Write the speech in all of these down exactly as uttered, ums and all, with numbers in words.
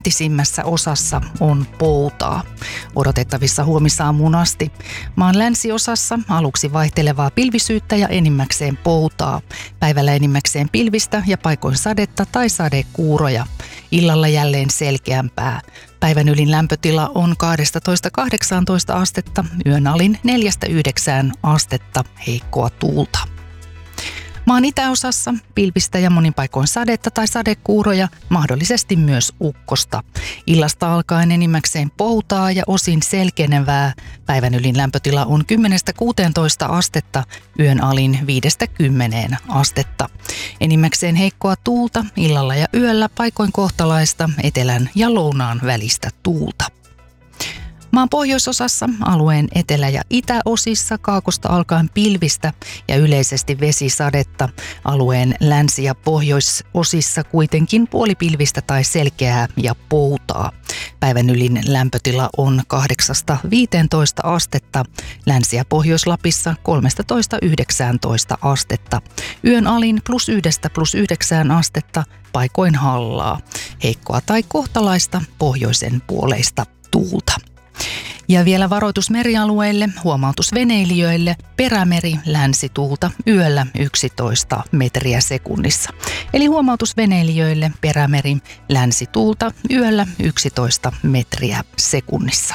länttisimmässä osassa on poutaa. Odotettavissa huomisaamuun asti. Maan länsiosassa aluksi vaihtelevaa pilvisyyttä ja enimmäkseen poutaa. Päivällä enimmäkseen pilvistä ja paikoin sadetta tai sadekuuroja. Illalla jälleen selkeämpää. Päivän ylin lämpötila on kaksitoista kahdeksantoista astetta, yön alin neljästä yhdeksään astetta, heikkoa tuulta. Maan itäosassa pilvistä ja monin paikoin sadetta tai sadekuuroja, mahdollisesti myös ukkosta. Illasta alkaen enimmäkseen poutaa ja osin selkenevää. Päivän ylin lämpötila on kymmenestä kuuteentoista astetta, yön alin viidestä kymmeneen astetta. Enimmäkseen heikkoa tuulta, illalla ja yöllä paikoin kohtalaista, etelän ja lounaan välistä tuulta. Maan pohjoisosassa, alueen etelä- ja itäosissa kaakosta alkaen pilvistä ja yleisesti vesisadetta. Alueen länsi- ja pohjoisosissa kuitenkin puolipilvistä tai selkeää ja poutaa. Päivän ylin lämpötila on kahdeksasta viiteentoista astetta. Länsi- ja Pohjois-Lapissa kolmetoista yhdeksäntoista astetta. Yön alin plus yhdestä plus yhdeksään astetta, paikoin hallaa. Heikkoa tai kohtalaista pohjoisen puoleista tuulta. Ja vielä varoitus merialueille, huomautus veneilijöille, perämeri länsituulta yöllä yksitoista metriä sekunnissa. Eli huomautus veneilijöille, perämeri länsituulta yöllä yksitoista metriä sekunnissa.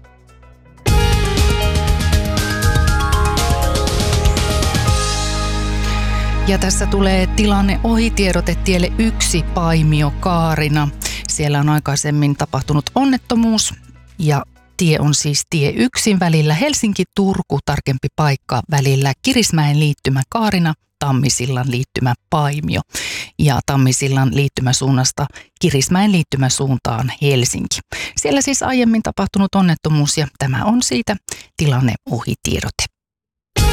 Ja tässä tulee tilanne ohitiedote tielle yksi Paimio Kaarina. Siellä on aikaisemmin tapahtunut onnettomuus ja tie on siis tie yksin välillä Helsinki-Turku, tarkempi paikka välillä Kirismäen liittymä Kaarina, Tammisillan liittymä Paimio ja Tammisillan liittymäsuunnasta Kirismäen liittymäsuuntaan Helsinki. Siellä siis aiemmin tapahtunut onnettomuus ja tämä on siitä tilanne ohitiedote.